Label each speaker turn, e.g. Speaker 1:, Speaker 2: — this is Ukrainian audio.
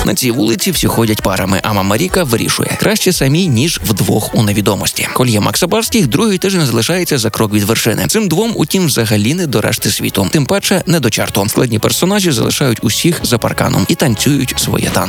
Speaker 1: На цій вулиці всі ходять парами, а мама Ріка вирішує: краще самі, ніж вдвох у невідомості. Кольє Макса Барських другий тиждень залишається за крок від вершини. Цим двом, утім, взагалі не до решти світу. Тим паче не до чарту. Складні персонажі залишають усіх за парканом і танцюють своє танго.